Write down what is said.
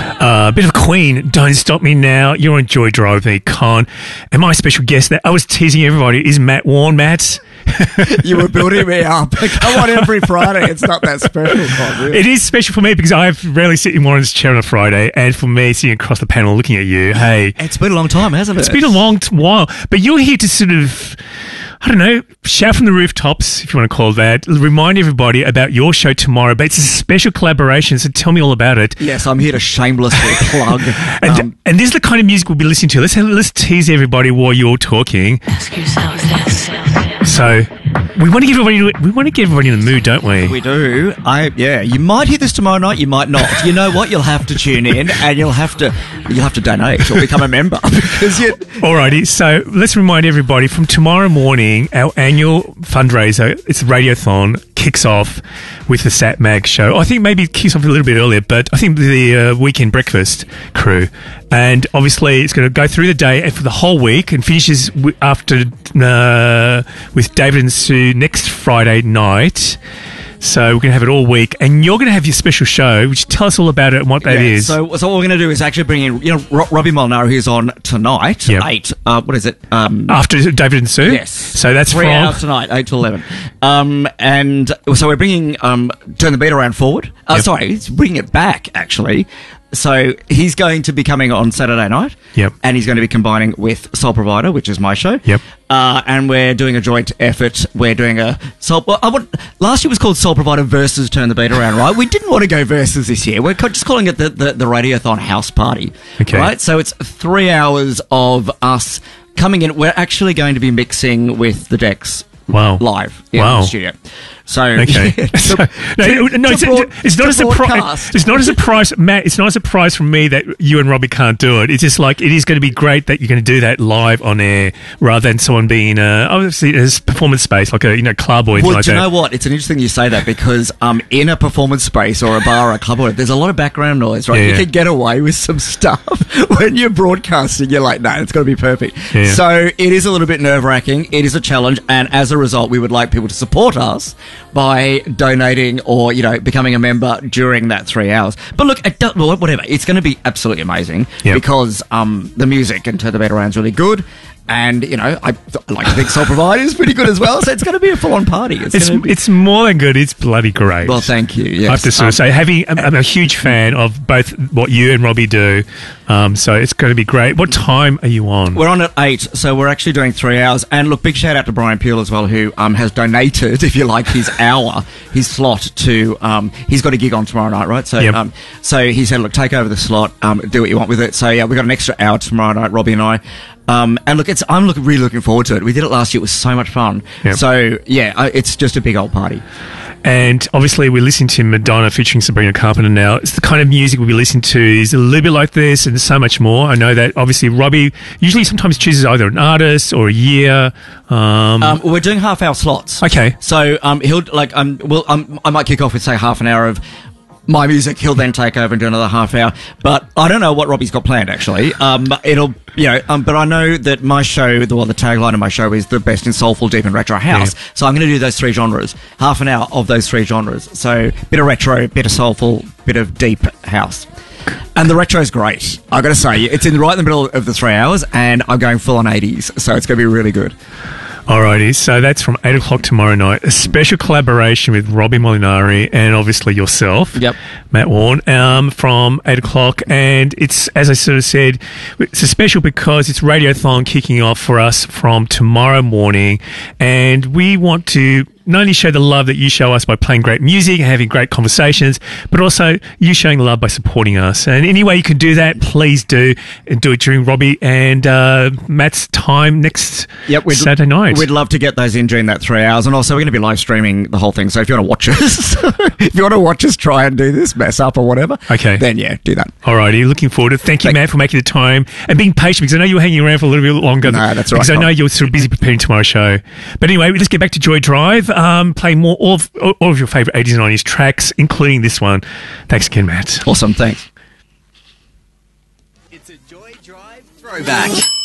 A bit of Queen, Don't Stop Me Now. You're on Joy Drive with me, Con. And my special guest that I was teasing everybody is Matt Warren. Matt. You were building me up. Come on every Friday. It's not that special, Con, really. It is special for me because I rarely sit in Warren's chair on a Friday, and for me, sitting across the panel looking at you, hey. It's been a long time, hasn't it? It's been a long while. But you're here to sort of, I don't know, shout from the rooftops, if you want to call it that, remind everybody about your show tomorrow. But it's a special collaboration, so tell me all about it. Yes, I'm here to shamelessly plug. And this is the kind of music we'll be listening to. Let's tease everybody while you're talking. Ask yourself this. So we want to get everybody in the mood, don't we? We do. You might hear this tomorrow night, you might not. You know what? You'll have to tune in and you'll have to donate or become a member because Alrighty, so let's remind everybody from tomorrow morning, our annual fundraiser, it's Radiothon, kicks off with the Sat Mag show. I think maybe it kicks off a little bit earlier, but I think the Weekend Breakfast crew. And obviously it's going to go through the day and for the whole week and finishes after with David and Sue next Friday night. So we're going to have it all week, and you're going to have your special show, which tell us all about it and what that is. So what we're going to do is actually bring in, Robbie Molinari, who's on tonight, 8. What is it? After David and Sue? Yes. So that's 3 hours tonight, 8 to 11. And so we're bringing Turn the Beat Around forward. Sorry, it's bringing it back, actually. So he's going to be coming on Saturday night. Yep. And he's going to be combining with Soul Provider, which is my show. Yep. And we're doing a joint effort. We're doing a last year was called Soul Provider versus Turn the Beat Around, right? We didn't want to go versus this year. We're just calling it the Radiothon House Party. Okay. Right? So it's 3 hours of us coming in. We're actually going to be mixing with the decks. Wow. Live in the studio. So, okay. It's not a surprise. It's not a surprise, Matt. It's not a surprise from me that you and Robbie can't do it. It's just like it is going to be great that you're going to do that live on air rather than someone being obviously a performance space like a club or anything like that. Well, do you know what? It's an interesting you say that because in a performance space or a bar or a club, there's a lot of background noise, right? You can get away with some stuff when you're broadcasting. You're like, no, it's got to be perfect. Yeah. So it is a little bit nerve-wracking. It is a challenge, and as a result, we would like people to support us by donating or, becoming a member during that 3 hours. But look, whatever. It's going to be absolutely amazing because the music and Turn the Beat Around is really good. And, I like to think Soul Provider is pretty good as well. So it's going to be a full-on party. It's more than good. It's bloody great. Well, thank you. Yes. I have to sort of say, I'm a huge fan of both what you and Robbie do. So it's going to be great. What time are you on? We're on at 8, so we're actually doing 3 hours. And look, big shout out to Brian Peel as well, who has donated, if you like, his slot to. He's got a gig on tomorrow night, right? So, so he said, look, take over the slot, do what you want with it. So yeah, we got an extra hour tomorrow night, Robbie and I. And look, I'm really looking forward to it. We did it last year; it was so much fun. Yep. So yeah, it's just a big old party. And obviously, we're listening to Madonna featuring Sabrina Carpenter now. It's the kind of music we'll be listening to is a little bit like this and so much more. I know that obviously Robbie usually sometimes chooses either an artist or a year. We're doing half-hour slots. Okay. So he'll I might kick off with say half an hour of my music. He'll then take over and do another half hour. But I don't know what Robbie's got planned, actually. But I know that my show, the tagline of my show is the best in soulful, deep and retro house. Yeah. So I'm going to do those 3 genres, half an hour of those 3 genres. So bit of retro, bit of soulful, bit of deep house. And the retro is great. I've got to say, it's right in the middle of the 3 hours and I'm going full on 80s. So it's going to be really good. Alrighty, so that's from 8 o'clock tomorrow night. A special collaboration with Robbie Molinari and obviously yourself, Matt Warren, from 8 o'clock. And it's, as I sort of said, it's a special because it's Radiothon kicking off for us from tomorrow morning. And we want to not only show the love that you show us by playing great music and having great conversations, but also you showing the love by supporting us. And any way you can do that, please do. And do it during Robbie and Matt's time next Saturday night. We'd love to get those in during that 3 hours. And also, we're going to be live streaming the whole thing. So if you want to watch us, try and do this, mess up or whatever, then do that. Alrighty, looking forward to it. Thank you, Matt, for making the time and being patient because I know you were hanging around for a little bit longer. No, that's right. Because I know you're sort of busy preparing tomorrow's show. But anyway, let's get back to Joy Drive. Playing all of your favourite 80s and 90s tracks, including this one. Thanks again, Matt. Awesome, thanks. It's a Joy Drive throwback.